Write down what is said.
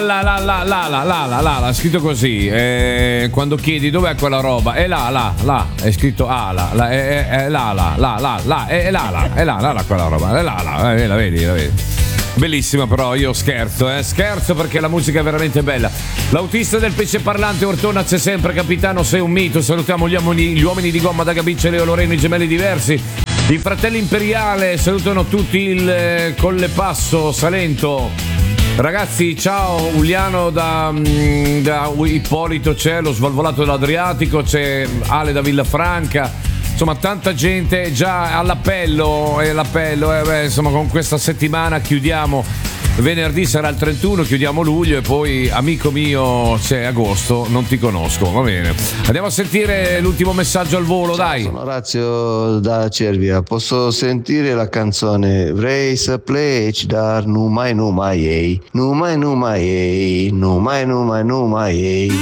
La, scritto così. Quando chiedi dov'è quella roba, è là, è scritto è là quella roba, è là, la vedi. Bellissima, però io scherzo perché la musica è veramente bella. L'autista del pesce parlante Ortona c'è sempre, capitano sei un mito. Salutiamo gli uomini di gomma da Gabicce, Leo Loreno, i gemelli diversi, i fratelli Imperiale, salutano tutti il Colle Passo, Salento. Ragazzi, ciao. Uliano da Ippolito, c'è lo Svalvolato dell'Adriatico, c'è Ale da Villafranca. Insomma, tanta gente già all'appello. Insomma, con questa settimana chiudiamo. Venerdì sarà il 31, chiudiamo luglio e poi, amico mio, c'è agosto, non ti conosco, va bene. Andiamo a sentire l'ultimo messaggio al volo, dai. Sono Orazio da Cervia, posso sentire la canzone Vrei să pleci, dar numai ei, numai ei.